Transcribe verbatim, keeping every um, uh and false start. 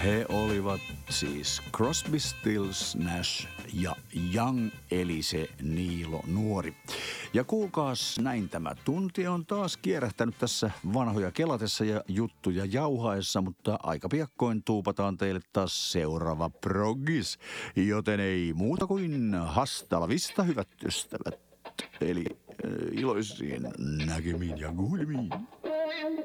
He olivat siis Crosby, Stills, Nash ja Young, eli se Niilo nuori. Ja kuulkaas, näin tämä tunti on taas kierähtänyt tässä vanhoja kelatessa ja juttuja jauhaessa, mutta aika piakkoin tuupataan teille taas seuraava proggis. Joten ei muuta kuin hasta la vista, hyvät ystävät. Eli äh, iloisiin näkemiin ja kuulemiin.